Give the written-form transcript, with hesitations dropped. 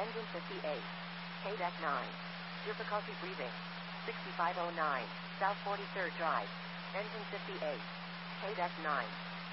Engine 58. KDEC 9. Difficulty breathing. 6509. South 43rd Drive. Engine 58. KDEC 9.